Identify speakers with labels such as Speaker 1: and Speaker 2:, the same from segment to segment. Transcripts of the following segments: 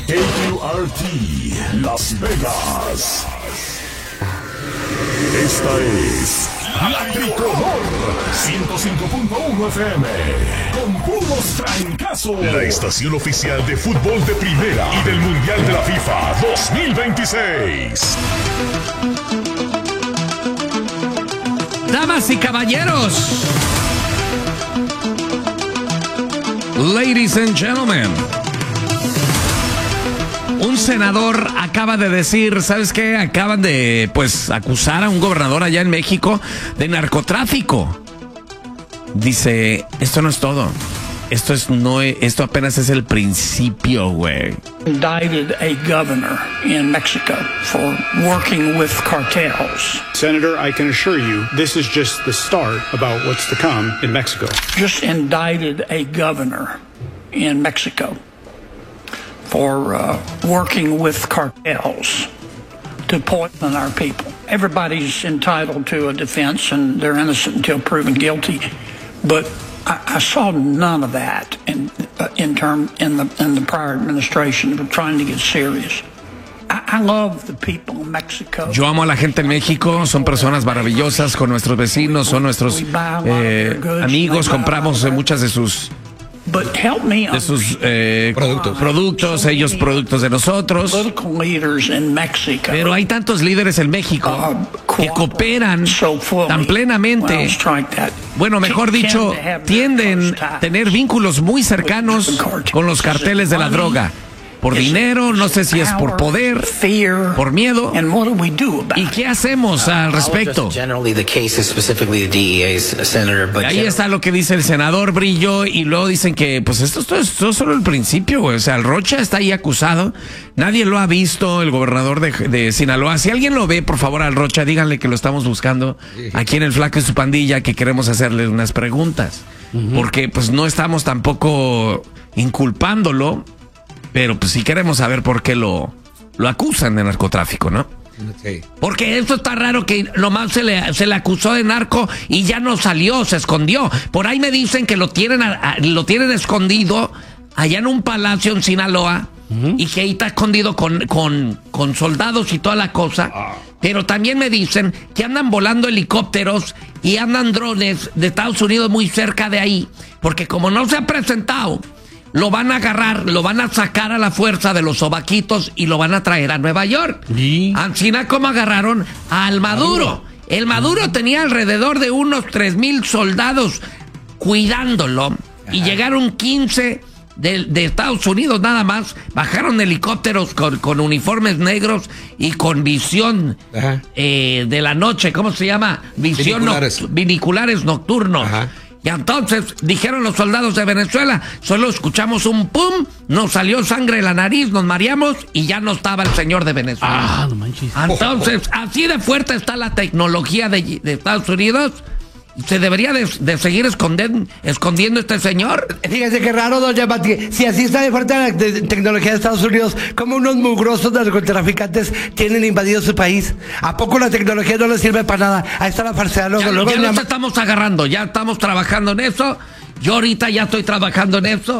Speaker 1: KQRT Las Vegas. Esta es La Tricolor 105.1 FM con puros trancazos. La estación oficial de fútbol de primera y del Mundial de la FIFA 2026.
Speaker 2: Damas y caballeros, ladies and gentlemen, un senador acaba de decir, ¿sabes qué? Acaban de, acusar a un gobernador allá en México de narcotráfico. Dice, esto no es todo. Esto apenas es el principio, güey.
Speaker 3: Indicted a governor in Mexico for working with cartels.
Speaker 4: Senator, I can assure you, this is just the start about what's to come in Mexico.
Speaker 3: Just indicted a governor in Mexico for working with cartels to poison our people. Everybody's entitled to a defense, and they're innocent until proven guilty. But I saw none of that in the prior administration of trying to get serious. I love the people in Mexico.
Speaker 2: Yo amo a la gente en México, son personas maravillosas con nuestros vecinos, son nuestros amigos, compramos muchas de sus productos, ellos productos de nosotros. Pero hay tantos líderes en México que cooperan tan plenamente, bueno, mejor dicho, tienden a tener vínculos muy cercanos con los carteles de la droga. Por dinero, no sé si es por poder, por miedo. ¿Y qué hacemos al respecto? Ahí está lo que dice el senador Brillo, y luego dicen que pues esto es solo el principio, güey. O sea, el Rocha está ahí acusado, nadie lo ha visto, el gobernador de Sinaloa. Si alguien lo ve, por favor, al Rocha, díganle que lo estamos buscando aquí en el Flaco y su pandilla, que queremos hacerle unas preguntas. Porque pues no estamos tampoco inculpándolo, pero pues sí queremos saber por qué lo acusan de narcotráfico, ¿no? Okay. Porque esto está raro, que nomás se le acusó de narco y ya no salió, se escondió. Por ahí me dicen que lo tienen escondido allá en un palacio en Sinaloa, y que ahí está escondido con soldados y toda la cosa. Pero también me dicen que andan volando helicópteros y andan drones de Estados Unidos muy cerca de ahí, porque como no se ha presentado, lo van a agarrar, lo van a sacar a la fuerza de los sobaquitos y lo van a traer a Nueva York. Así como agarraron al Maduro. El Maduro tenía alrededor de unos 3,000 soldados cuidándolo. Y llegaron 15 de Estados Unidos nada más. Bajaron helicópteros con uniformes negros y con visión de la noche. ¿Cómo se llama? Binoculares nocturnos. Y entonces dijeron los soldados de Venezuela, solo escuchamos un pum, nos salió sangre de la nariz, nos mareamos y ya no estaba el señor de Venezuela. No manches. Entonces, así de fuerte está la tecnología de Estados Unidos. ¿Se debería de seguir escondiendo este señor?
Speaker 5: Fíjese qué raro, doña Pati. Si así está de fuerte la tecnología de Estados Unidos, ¿cómo unos mugrosos narcotraficantes tienen invadido su país? ¿A poco la tecnología no les sirve para nada? Ahí está la falsedad.
Speaker 2: Ya nos estamos agarrando, ya estamos trabajando en eso. Yo ahorita ya estoy trabajando en eso.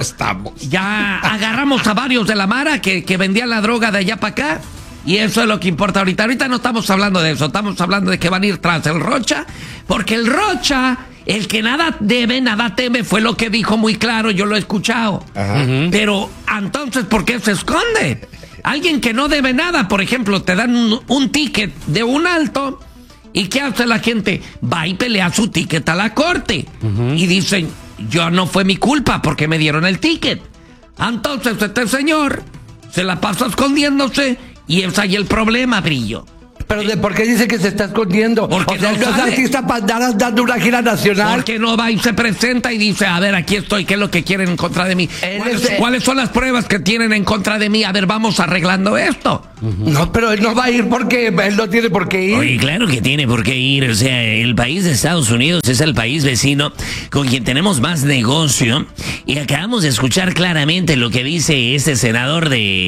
Speaker 2: Ya agarramos a varios de la Mara que vendían la droga de allá para acá. Y eso es lo que importa ahorita. Ahorita no estamos hablando de eso. Estamos hablando de que van a ir tras el Rocha. Porque el Rocha, el que nada debe, nada teme, fue lo que dijo muy claro. Yo lo he escuchado. Pero entonces, ¿por qué se esconde? Alguien que no debe nada, por ejemplo, te dan un ticket de un alto. ¿Y qué hace la gente? Va y pelea su ticket a la corte. Y dicen, yo no fue mi culpa porque me dieron el ticket. Entonces este señor se la pasa escondiéndose. Y es ahí el problema, Brillo.
Speaker 5: ¿Pero por qué dice que se está escondiendo?
Speaker 2: Porque
Speaker 5: no es artista para dando una gira nacional.
Speaker 2: Porque no va y se presenta y dice, a ver, aquí estoy, ¿qué es lo que quieren en contra de mí? ¿Cuáles son las pruebas que tienen en contra de mí? A ver, vamos arreglando esto.
Speaker 5: No, pero él no va a ir porque él no tiene por qué ir.
Speaker 6: Oye, claro que tiene por qué ir. O sea, el país de Estados Unidos es el país vecino con quien tenemos más negocio. Y acabamos de escuchar claramente lo que dice este senador de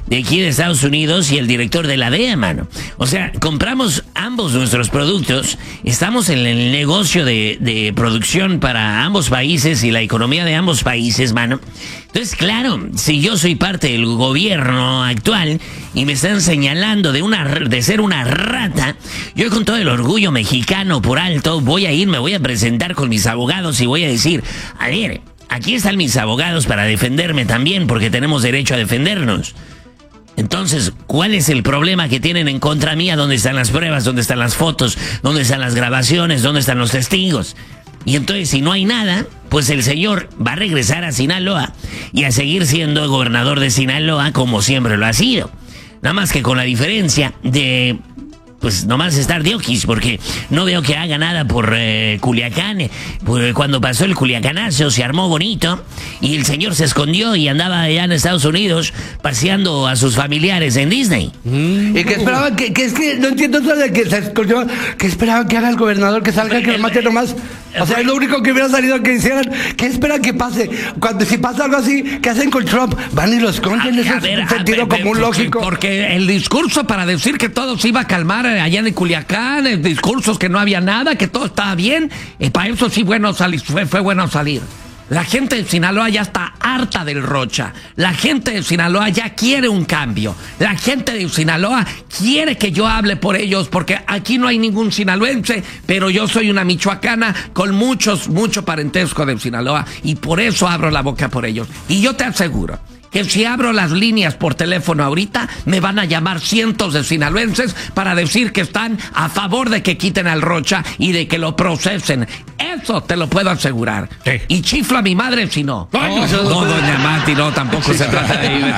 Speaker 6: de aquí de Estados Unidos y el director de la DEA, mano. O sea, compramos ambos nuestros productos, estamos en el negocio de producción para ambos países y la economía de ambos países, mano. Entonces, claro, si yo soy parte del gobierno actual y me están señalando de ser una rata, yo con todo el orgullo mexicano por alto me voy a presentar con mis abogados y voy a decir, a ver, aquí están mis abogados para defenderme también, porque tenemos derecho a defendernos. Entonces, ¿cuál es el problema que tienen en contra mía? ¿Dónde están las pruebas? ¿Dónde están las fotos? ¿Dónde están las grabaciones? ¿Dónde están los testigos? Y entonces, si no hay nada, pues el señor va a regresar a Sinaloa y a seguir siendo gobernador de Sinaloa como siempre lo ha sido. Nada más que con la diferencia de, pues nomás estar de oquis, porque no veo que haga nada por Culiacán. Cuando pasó el Culiacanazo se armó bonito y el señor se escondió y andaba allá en Estados Unidos paseando a sus familiares en Disney.
Speaker 5: Y que esperaban que es que no entiendo eso de que se escondió, que esperaban que haga el gobernador, que salga, que lo mate nomás. O sea, es lo único que hubiera salido que hicieran. ¿Qué esperan que pase? Si pasa algo así, ¿qué hacen con Trump? Van y lo esconden. Eso es un sentido común lógico.
Speaker 2: Porque el discurso para decir que todo se iba a calmar allá en Culiacán, discursos que no había nada, que todo estaba bien, para eso sí fue bueno salir. La gente de Sinaloa ya está harta del Rocha. La gente de Sinaloa ya quiere un cambio. La gente de Sinaloa quiere que yo hable por ellos, porque aquí no hay ningún sinaloense, pero yo soy una michoacana con mucho parentesco de Sinaloa, y por eso abro la boca por ellos. Y yo te aseguro que si abro las líneas por teléfono ahorita, me van a llamar cientos de sinaloenses para decir que están a favor de que quiten al Rocha y de que lo procesen. Eso te lo puedo asegurar. Sí. Y chifla a mi madre si no. No, doña Mati, no, tampoco se trata de ir.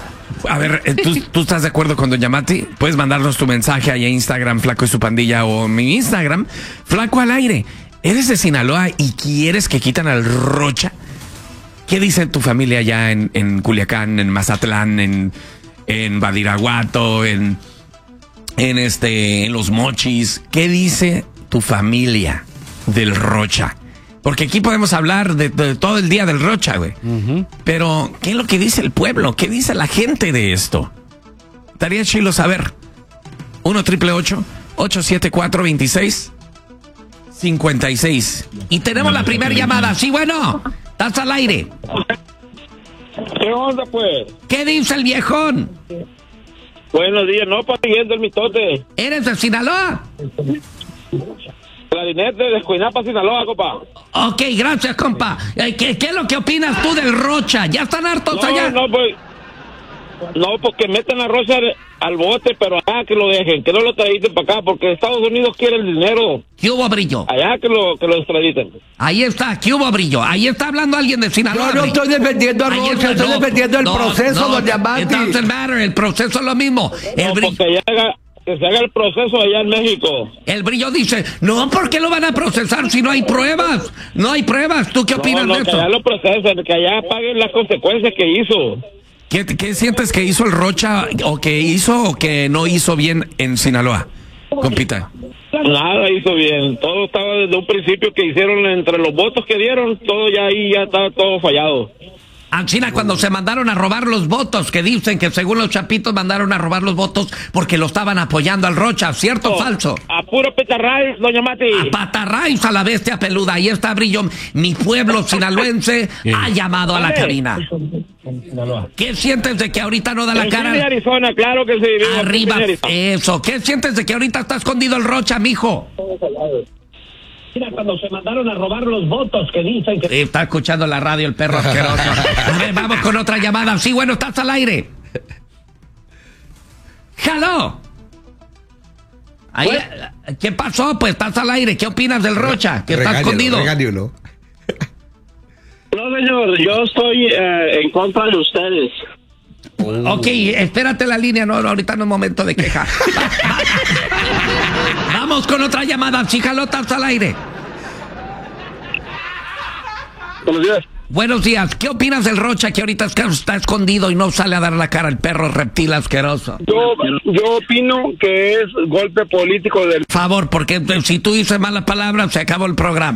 Speaker 2: A ver, ¿tú estás de acuerdo con doña Mati? Puedes mandarnos tu mensaje ahí a Instagram, Flaco y su pandilla, o mi Instagram, Flaco al aire. ¿Eres de Sinaloa y quieres que quiten al Rocha? ¿Qué dice tu familia allá en Culiacán, en Mazatlán, en Badiraguato, en Los Mochis? ¿Qué dice tu familia del Rocha? Porque aquí podemos hablar de todo el día del Rocha, güey. Uh-huh. Pero, ¿qué es lo que dice el pueblo? ¿Qué dice la gente de esto? Estaría chilo saber. 1-888-874-2656. Y tenemos la primera llamada. Sí, bueno. ¿Estás al aire?
Speaker 7: ¿Qué onda, pues?
Speaker 2: ¿Qué dice el viejón?
Speaker 7: Buenos días, no, siguiendo el mitote.
Speaker 2: ¿Eres de Sinaloa?
Speaker 7: Clarinete de Escuinapa, Sinaloa, compa.
Speaker 2: Ok, gracias, compa. ¿Qué es lo que opinas tú del Rocha? ¿Ya están hartos allá?
Speaker 7: No, porque meten a Rocha al bote, pero allá que lo dejen, que no lo traditen para acá, porque Estados Unidos quiere el dinero.
Speaker 2: ¿Qué hubo, Brillo?
Speaker 7: Allá que lo extraditen.
Speaker 2: Ahí está, ¿qué hubo, Brillo? Ahí está hablando alguien de Sinaloa.
Speaker 5: Yo no estoy defendiendo a Rocha, estoy defendiendo el proceso, doña Mati.
Speaker 2: It doesn't matter, el proceso es lo mismo.
Speaker 7: Porque que se haga el proceso allá en México.
Speaker 2: El Brillo dice, no, ¿por qué lo van a procesar si no hay pruebas? No hay pruebas. ¿Tú qué opinas de eso?
Speaker 7: Que allá lo procesen, que allá paguen las consecuencias que hizo.
Speaker 2: ¿Qué sientes que hizo el Rocha, o que hizo o que no hizo bien en Sinaloa, compita?
Speaker 7: Nada hizo bien. Todo estaba desde un principio que hicieron entre los votos que dieron, todo ya ahí ya estaba todo fallado.
Speaker 2: China, cuando se mandaron a robar los votos, que dicen que según los chapitos mandaron a robar los votos porque lo estaban apoyando al Rocha, ¿cierto o falso?
Speaker 7: A puro petarraíz, doña Mati.
Speaker 2: A patarraíz, a la bestia peluda. Ahí está, Brillo. Mi pueblo sinaloense ha llamado a la cabina. ¿Qué sientes de que ahorita no da la cara?
Speaker 7: En Arizona, claro que sí.
Speaker 2: Arriba, eso. ¿Qué sientes de que ahorita está escondido el Rocha, mijo?
Speaker 7: Mira, cuando se mandaron a robar los votos que dicen que...
Speaker 2: Está escuchando la radio el perro asqueroso. A ver, vamos con otra llamada. Sí, bueno, estás al aire. ¡Jaló! Ahí, ¿qué pasó? Pues estás al aire. ¿Qué opinas del Rocha? Que está escondido.
Speaker 5: Regáñalo.
Speaker 7: No, señor, yo estoy en contra de ustedes.
Speaker 2: Ok, espérate la línea, no, ahorita no es momento de queja. Vamos con otra llamada, chicalotas al aire.
Speaker 7: Buenos días.
Speaker 2: Buenos días, ¿qué opinas del Rocha que ahorita está escondido y no sale a dar la cara al perro reptil asqueroso?
Speaker 7: Yo opino que es golpe político del...
Speaker 2: Por favor, porque si tú dices malas palabras se acabó el programa.